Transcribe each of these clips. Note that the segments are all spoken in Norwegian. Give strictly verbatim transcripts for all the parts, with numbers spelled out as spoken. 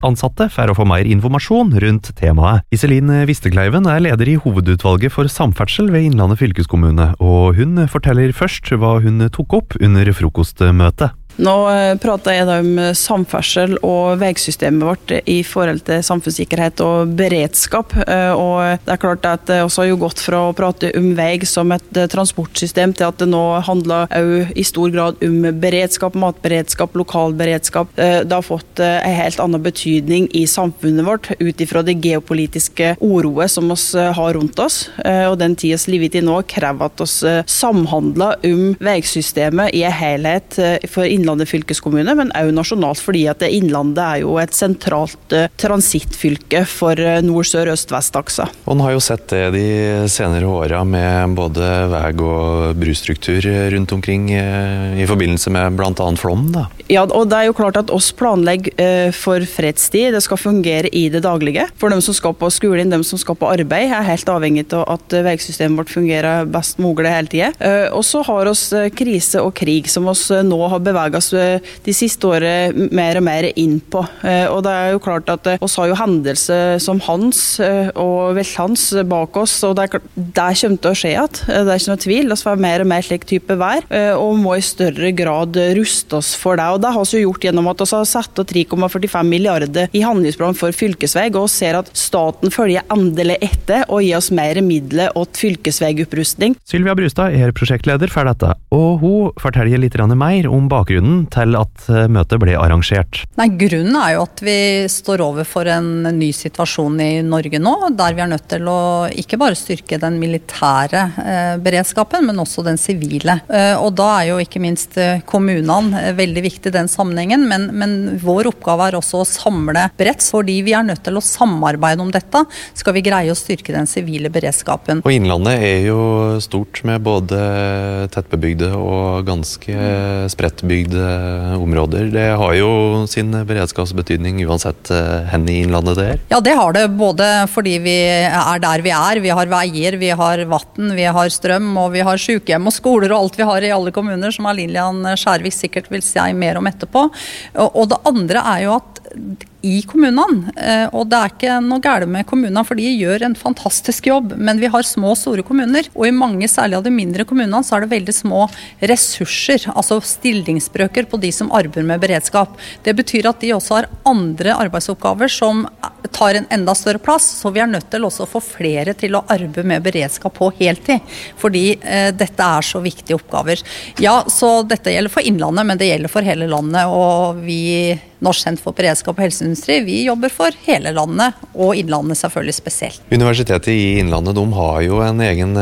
Ansatte for å få mer informasjon rundt temaet. Iselin Vistekleiven er leder i hovedutvalget for samferdsel ved Innlandet fylkeskommune, og hun forteller først hva hun tok opp under frokostmøtet. Nå prater jeg da om samferdsel og veisystemet vårt i forhold til samfunnssikkerhet og beredskap. Og det er klart at vi har jo gått fra å prate om vei som et transportsystem til at det nå handler også i stor grad om beredskap, matberedskap, lokalberedskap. Det har fått en helt annen betydning i samfunnet vårt ut ifra det geopolitiske oroet som vi har rundt oss. Og den tiden vi lever i nå krever at vi samhandler om veisystemet i en helhet for Innlandet fylkeskommune, men også nasjonalt, fordi at Innlandet er jo et sentralt uh, transittfylke for uh, nord, sør, øst, vest aksa. Og man har jo sett det de senere årene med både vei- og brustruktur rundt omkring uh, i forbindelse med blant annet flom, da. Ja, og det er jo klart at oss planlegger uh, for fredstid. Det skal fungere i det daglige. For dem som skal på skolen, dem som skal på arbeid, er helt avhengig av at uh, veisystemet vårt fungerer best mulig hele tiden. Uh, og så har oss uh, krise og krig, som oss uh, nå har beveget de siste året mer og mer inn på. Og det er jo klart at oss har jo hendelser som Hans og Velthans bak oss, og det, er, det kommer til å skje at det er ikke noe tvil. Det skal være mer og mer slik type vær, og må i større grad ruste oss for det. Og det har vi jo gjort gjennom at vi har satt tre komma førtifem milliarder i handlingsplan for fylkesvei, og ser at staten følger endelig etter og gir oss mer midler til fylkesveiopprustning. Sylvia Brustad er prosjektleder for dette, og hun forteller litt mer om bakgrunnen til at møtet ble arrangert. Nei, grunnen er jo at vi står overfor en ny situasjon i Norge nå, der vi er nødt til å ikke bare styrke den militære eh, beredskapen, men også den sivile. Eh, og da er jo ikke minst kommunene eh, veldig viktig i den sammenhengen, men, men vår oppgave er også å samle bredt, fordi vi er nødt til å samarbeide om dette, skal vi greie å styrke den sivile beredskapen. Og Innlandet er jo stort med både tettbebygde og ganske sprettbygde områder. Det har jo sin beredskapsbetydning uansett hen i Innlandet det er. Ja, det har det, både fordi vi er der vi er. Vi har veier, vi har vatten, vi har strøm, og vi har sykehjem og skoler og alt vi har i alle kommuner, som Lillian Skjærvik sikkert vil si mer om etterpå. Og det andre er jo at i kommunene, og det er ikke noe galt med kommunene, for de gjør en fantastisk jobb, men vi har små og store kommuner, og i mange, særlig av de mindre kommunene, så er det veldig små ressurser, altså stillingsbrøker på de som arbeider med beredskap. Det betyr at de også har andre arbeidsoppgaver som tar en enda større plass, så vi er nødt til også å få flere til å arbeide med beredskap på heltid, fordi eh, dette er så viktige oppgaver. Ja, så dette gjelder for Innlandet, men det gjelder for hele landet, og vi Norsk Senter for beredskap og helseindustri, vi jobber for hele landet, og Innlandet selvfølgelig spesielt. Universitetet i Innlandet, de har jo en egen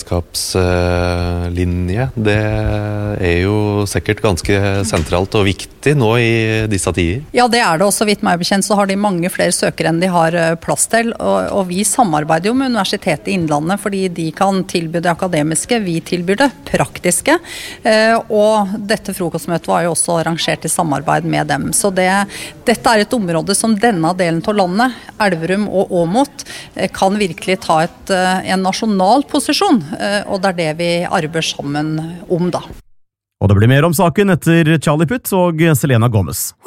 beredskapslinje. Det er jo sikkert ganske sentralt og viktig nå i disse tider. Ja, det er det også. Vidt meg bekjent så har de mange flere søkere enn de har plass til, og, og vi samarbeider jo med Universitetet i Innlandet, fordi de kan tilby det akademiske, vi tilbyr det praktiske, og dette frokostmøtet var jo også arrangert i samarbeid med dem. Så det Dette er et område som denne delen av landet, Elverum og Åmot, kan virkelig ta et, en nasjonal posisjon, og det er det vi arbeider sammen om da. Og det blir mer om saken etter Charlie Puth og Selena Gomez.